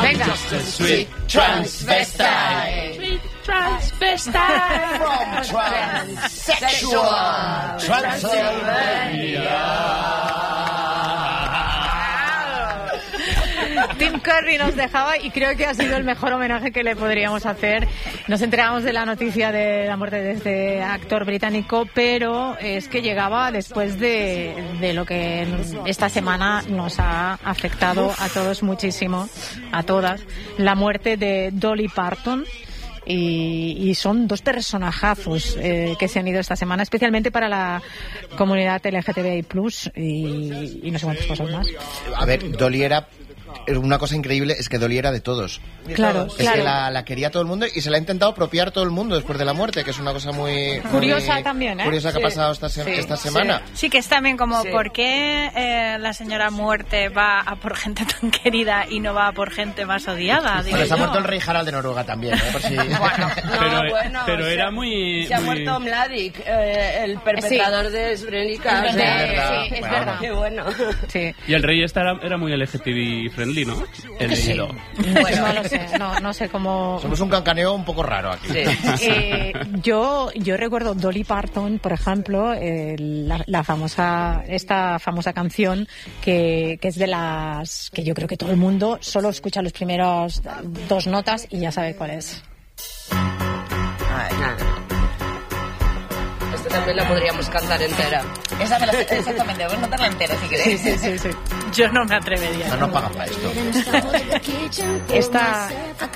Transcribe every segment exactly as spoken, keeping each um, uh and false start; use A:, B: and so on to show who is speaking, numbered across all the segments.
A: Venga.
B: Just a sweet transvestite.
A: Sweet transvestite.
B: From transsexual Transylvania.
A: Tim Curry nos dejaba y creo que ha sido el mejor homenaje que le podríamos hacer. Nos enteramos de la noticia de la muerte de este actor británico, pero es que llegaba después de, de lo que esta semana nos ha afectado a todos muchísimo, a todas, la muerte de Dolly Parton. Y, y son dos personajazos eh, que se han ido esta semana, especialmente para la comunidad L G T B I plus, y, y no sé cuántas cosas más.
C: A ver, Dolly era... Una cosa increíble es que Dolly era de todos.
A: Claro,
C: es
A: claro.
C: que la, la quería todo el mundo y se la ha intentado apropiar todo el mundo después de la muerte, que es una cosa muy...
A: Curiosa
C: muy
A: también, ¿eh?
C: Curiosa que
A: sí.
C: ha pasado esta, se-
A: sí.
C: esta semana.
D: Sí. sí, que es también como,
A: Sí.
D: ¿por qué eh, la señora muerte va a por gente tan querida y no va a por gente más odiada? Digo
C: Bueno, se ha
D: yo.
C: muerto el rey Harald de Noruega también, ¿eh? Por si...
E: No,
F: Pero,
E: bueno,
F: pero
E: se-
F: era muy...
E: Se ha
F: muy-
E: muerto Mladic, eh, el perpetrador de Srebrenica.
A: Es
E: o sea,
A: verdad, sí, es
C: Bueno.
A: verdad.
E: Qué bueno.
A: Sí.
F: Y el rey este era, era muy L G T B friendly, ¿no? He leído.
A: Bueno, no lo sé, no, no sé cómo...
C: Somos un cancaneo un poco raro aquí.
A: Eh, yo yo recuerdo Dolly Parton, por ejemplo, eh, la, la famosa esta famosa canción que, que es de las que yo creo que todo el mundo solo escucha los primeros dos notas y ya sabe cuál es.
E: Ay, nada. Esta también la podríamos cantar entera.
G: Esa me la sé exactamente, voy a cantarla entera si queréis.
A: Sí, sí, sí, sí.
D: Yo no me atrevería.
C: No nos pagan para esto.
A: Esta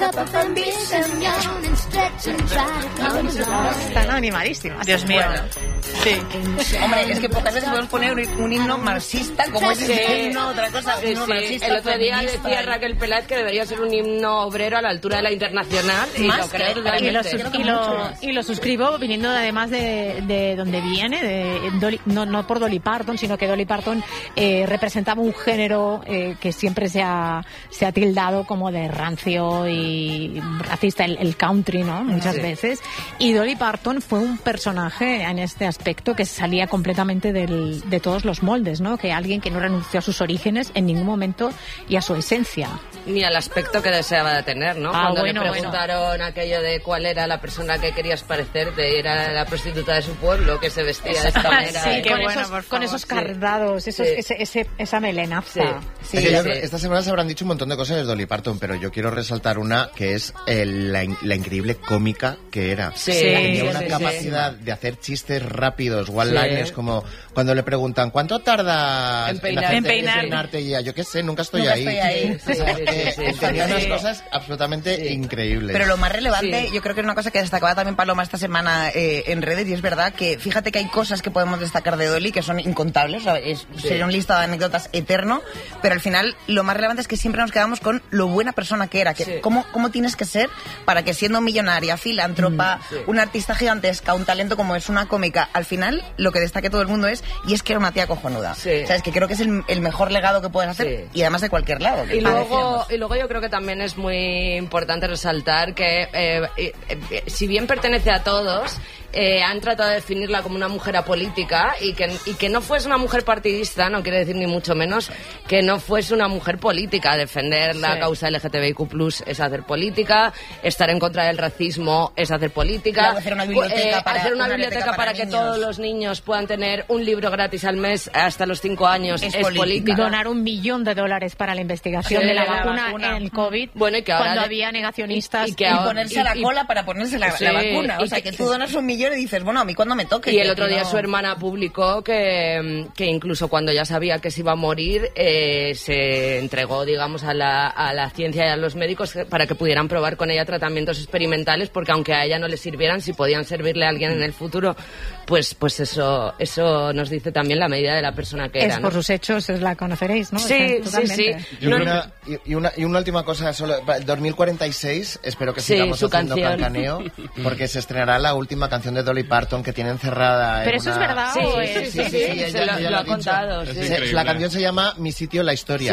A: están animadísimas.
D: Dios mío.
A: Sí.
G: Hombre, es que pocas veces podemos poner un, un himno marxista como
E: Sí.
G: ese himno, otra cosa, un
E: Sí,
G: himno
E: sí.
G: marxista.
E: El otro día
G: feminista.
E: decía Raquel Peláez que debería ser un himno obrero a la altura de la internacional. Y
G: Más
E: lo creo
G: que-
A: Y lo,
E: totalmente.
A: sus- y, lo, y lo suscribo viniendo además de, de donde viene, de Dolly, no, no por Dolly Parton, sino que Dolly Parton eh, representaba un género eh, que siempre se ha, se ha tildado como de rancio y racista, el, el country, ¿no? Muchas
E: Sí.
A: veces. Y Dolly Parton fue un personaje en este aspecto que salía completamente del, de todos los moldes, ¿no? Que alguien que no renunció a sus orígenes en ningún momento y a su esencia.
E: Ni al aspecto que deseaba de tener, ¿no?
A: Ah,
E: Cuando
A: bueno,
E: le preguntaron aquello de cuál era la persona que querías parecerte, era la prostituta de su pueblo que se vestía de esta manera.
A: Sí,
D: qué
A: con,
D: bueno,
A: esos,
D: por
A: con
D: favor,
A: esos
E: sí.
A: cardados, esos,
E: Sí.
A: ese, ese- esa melenaza.
E: Sí.
A: Sí.
C: Es que yo
E: sí.
C: creo- esta semana se habrán dicho un montón de cosas de Dolly Parton, pero yo quiero resaltar una que es el- la, in- la increíble cómica que era.
E: Sí,
C: Tenía
E: sí,
C: una
E: sí,
C: capacidad de hacer chistes rápidos, one-liners,
E: Sí.
C: como cuando le preguntan ¿cuánto tarda
E: En peinar-
C: hacerte-
D: en peinar.
C: peinarte? Y ella, yo qué sé, nunca estoy
G: Nunca
C: ahí.
G: estoy ahí.
E: Sí, sí,
C: Eh,
E: sí, sí,
C: tenía
E: sí.
C: unas cosas absolutamente increíbles.
G: Pero lo más relevante,
E: Sí.
G: yo creo que es una cosa que destacaba también Paloma esta semana eh, en redes, y es verdad que fíjate que hay cosas que podemos destacar de Dolly que son incontables, o sea, es- sería un listado de anécdotas eterno, pero al final lo más relevante es que siempre nos quedamos con lo buena persona que era, que
E: Sí.
G: cómo, cómo tienes que ser para que siendo millonaria, filántropa,
E: sí.
G: una artista gigantesca, un talento como es una cómica, al final lo que destaque todo el mundo es, y es que era una tía cojonuda.
E: Sí.
G: ¿Sabes? Que creo que es el, el mejor legado que puedes hacer,
E: Sí.
G: y además de cualquier lado. que
E: Y luego,
G: decíamos.
E: y luego yo creo que también es muy importante resaltar que eh, eh, eh, si bien pertenece a todos, eh, han tratado de definirla como una mujer apolítica y que, y que no fuese una mujer partidista, no quiere decir ni mucho menos que no fuese una mujer política. Defender la
A: Sí.
E: causa L G T B I Q plus, es hacer política, estar en contra del racismo es hacer política,
G: Luego hacer una biblioteca
E: eh,
G: para-
E: hacer una
G: una
E: biblioteca
G: biblioteca
E: para,
G: para
E: que
G: niños.
E: todos los niños puedan tener un libro gratis al mes hasta los cinco años
G: Es
E: es,
G: política.
E: política.
A: Donar un millón de dólares para la investigación
E: Sí,
A: de la,
E: la
A: vacuna,
D: vacuna.
A: en el COVID,
E: Bueno, y que ahora
A: cuando
E: de-
A: había negacionistas.
E: y que
G: Y
E: ahora-
G: ponerse
E: y-
G: a la
E: y-
G: cola para ponerse la,
E: Sí,
G: la vacuna. O
E: y
G: sea,
E: que-
G: que tú donas un millón y dices, bueno, a mí cuando me toque.
E: Y el
G: que
E: otro día
G: no-
E: su hermana publicó que, que incluso cuando ya sabía que se iba a morir, eh, se entregó, digamos, a la, a la ciencia y a los médicos para que pudieran probar con ella tratamientos experimentales, porque aunque a ella no le sirvieran, si podían servirle a alguien en el futuro, pues pues eso eso nos dice también la medida de la persona que
A: Es
E: era, ¿no?
A: por sus hechos, es la conoceréis, ¿no?
E: Sí,
A: Es
E: sí,
A: totalmente.
E: sí.
C: Y
E: No,
C: una, y, y una, y una última cosa, solo, para el dos mil cuarenta y seis, espero que
E: Sí,
C: sigamos
E: su
C: haciendo
E: canción.
C: cancaneo, porque se estrenará la última canción de Dolly Parton que tiene encerrada en
A: Pero eso
C: una-
A: es verdad,
E: Sí,
A: ¿o
E: sí,
A: es-
E: sí, sí, sí,
C: ella-
E: se lo,
C: ella
E: lo ha
C: ha dicho.
E: contado.
F: Es
E: sí.
C: Se-
F: increíble.
C: la canción se llama Mi sitio en la historia.
E: Sí.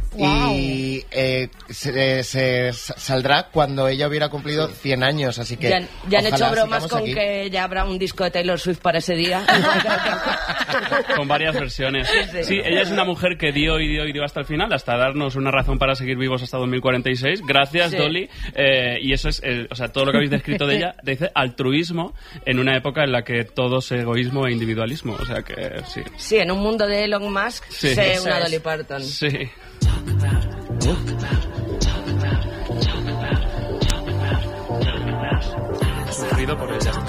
A: Wow.
C: Y eh, se, se saldrá cuando ella hubiera cumplido cien años, así que
E: Ya, ya han
C: ojalá
E: hecho bromas
C: sigamos
E: con
C: aquí.
E: que ya habrá un disco de Taylor Swift para ese día.
F: Con varias versiones.
E: Sí.
F: Sí, ella es una mujer que dio y dio y dio hasta el final, hasta darnos una razón para seguir vivos hasta dos mil cuarenta y seis. Gracias,
E: Sí.
F: Dolly. Eh, y eso es, eh, o sea, todo lo que habéis descrito de ella, dice altruismo en una época en la que todo es egoísmo e individualismo. O sea que sí.
E: Sí, en un mundo de Elon Musk,
F: Sí.
E: sé
F: Eso
E: una
G: es.
E: Dolly Parton.
F: Sí. Sufrido por ella.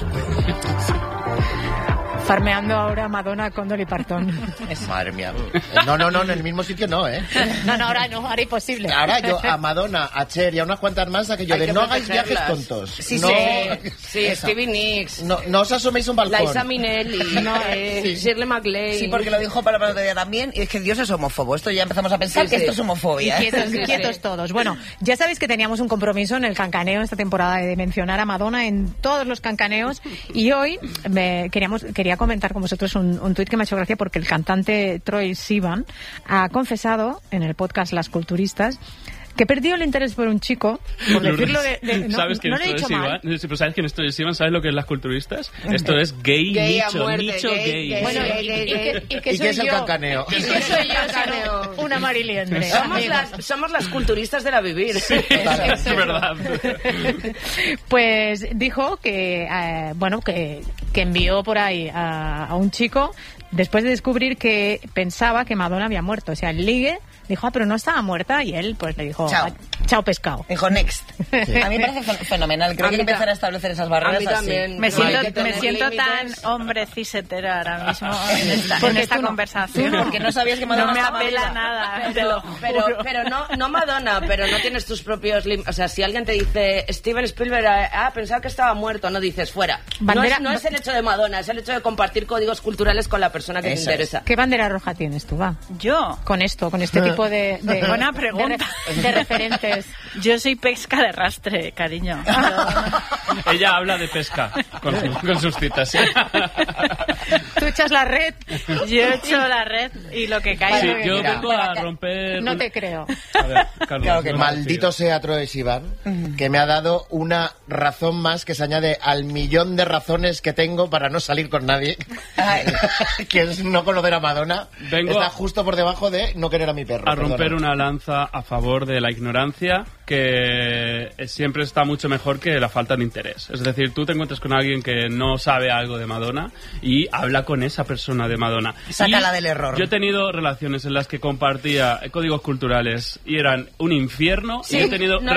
A: Farmeando ahora Madonna con Dolly Parton.
C: Madre mía. No, no, no, en el mismo sitio no, ¿eh?
A: No, no, ahora no, ahora imposible.
C: Ahora yo a Madonna, a Cher y a unas cuantas más a que yo
E: Hay
C: de
E: que
C: no hagáis
E: protegerlas.
C: viajes tontos.
G: Sí,
C: no,
G: sí.
E: Sí,
C: Esa.
E: Stevie Nicks,
C: No, no os asoméis a un balcón.
E: Liza Minnelli,
A: No,
E: eh,
C: sí.
E: Shirley MacLaine.
G: Sí, porque lo dijo para la día también, y es que Dios es homófobo. Esto ya empezamos a pensar
E: Sí,
G: que
E: sí.
G: esto es
A: Y
G: homofobia. ¿eh?
A: quietos,
E: Sí, sí.
A: quietos todos. Bueno, ya sabéis que teníamos un compromiso en el cancaneo esta temporada de mencionar a Madonna en todos los cancaneos y hoy me queríamos quería comentar con vosotros un, un tuit que me ha hecho gracia porque el cantante Troye Sivan ha confesado en el podcast Las Culturistas que perdió el interés por un chico, por decirlo de... de- no,
F: ¿Sabes quién
A: no lo he
F: es
A: dicho
F: Troye
A: mal.
F: Sivan? Sí, pero ¿sabes quién es Troye Sivan? ¿Sabes lo que es las culturistas? Esto es gay,
E: Gay a
F: nicho,
E: muerte,
F: nicho
E: gay,
F: gay.
E: gay.
A: Bueno,
E: Gay,
A: y,
E: gay,
A: y
E: gay.
A: que, y que
C: ¿Y
A: soy
C: qué es el
A: yo,
C: cancaneo?
A: y que soy yo, sino una mariliendre.
E: Somos
A: amigos.
E: las, somos las culturistas de la vivir.
F: Es verdad.
A: Pues dijo que, eh, bueno, que, que envió por ahí a, a un chico después de descubrir que pensaba que Madonna había muerto. O sea, el ligue dijo, ah, pero no estaba muerta. Y él, pues, le dijo,
G: Chao.
A: "Ah, chao pescado.
G: Dijo next. A mí me parece fen- fenomenal. Creo
E: A
G: que hay
E: mí
G: que empezar
E: ta-
G: a establecer esas
E: A
G: barreras
E: mí
G: así.
E: también.
D: Me
E: No hay que
D: siento, me
E: tener
D: siento tan
E: límites.
D: hombre cisetera ahora mismo en esta,
A: Porque
D: en esta
A: tú no-
D: conversación.
G: tú no, porque no sabías que Madonna
D: No me
G: estaba
D: apela
G: viva.
D: nada, te lo
E: Pero,
D: juro.
E: pero no, no Madonna, pero no tienes tus propios límites. O sea, si alguien te dice Steven Spielberg, ah, pensaba que estaba muerto, no dices fuera.
A: Bandera-
E: no, es, no es el hecho de Madonna, es el hecho de compartir códigos culturales con la persona que
G: Eso
E: te interesa.
A: ¿Qué bandera roja tienes tú, va?
D: Yo,
A: Con esto, con este tipo de... de
D: Buena
A: de
D: pregunta.
A: re- De, referentes.
D: yo soy pesca de rastre, cariño.
F: Ella habla de pesca con, sus- con sus citas. ¿sí?
A: Tú echas la red.
D: Yo he hecho la red y lo que cae.
F: Sí,
A: Vale,
F: yo
A: mira.
F: vengo a romper...
A: No
F: un-
A: te creo.
F: A ver, Carlos,
G: Claro que
F: no
G: no.
F: me
C: Maldito
F: fío.
C: sea Troye Sivan, que me ha dado una razón más que se añade al millón de razones que tengo para no salir con nadie,
G: Ay.
C: que es no conocer a Madonna.
F: Vengo
C: Está
F: a-
C: justo por debajo de no querer a mi perro.
F: A romper
C: perdona.
F: una lanza a favor de la ignorancia, que siempre está mucho mejor que la falta de interés. Es decir, tú te encuentras con alguien que no sabe algo de Madonna y habla con esa persona de Madonna.
G: Sácala
F: Y
G: del error.
F: Yo he tenido relaciones en las que compartía códigos culturales y eran un infierno.
E: Sí,
F: y he tenido
E: no